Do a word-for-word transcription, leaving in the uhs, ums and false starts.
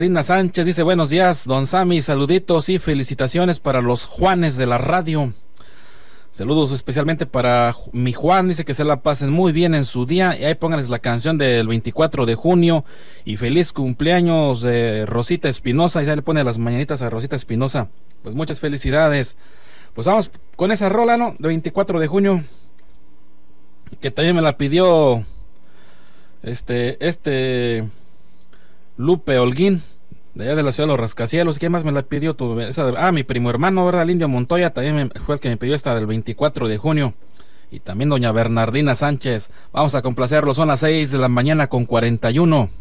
Rina Sánchez dice: buenos días, don Sammy, saluditos y felicitaciones para los Juanes de la radio. Saludos especialmente para mi Juan, dice que se la pasen muy bien en su día, y ahí pónganles la canción del veinticuatro de junio, y feliz cumpleaños de Rosita Espinosa, y ya le pone las mañanitas a Rosita Espinosa. Pues muchas felicidades. Pues vamos con esa rola, ¿no? De veinticuatro de junio, que también me la pidió este, este Lupe Holguín, de allá de la ciudad de los Rascacielos. ¿Quién más me la pidió? Tu, esa de, ah, mi primo hermano, ¿verdad? El Indio Montoya, también me, fue el que me pidió esta del veinticuatro de junio. Y también doña Bernardina Sánchez. Vamos a complacerlo, son las seis de la mañana con cuarenta y uno.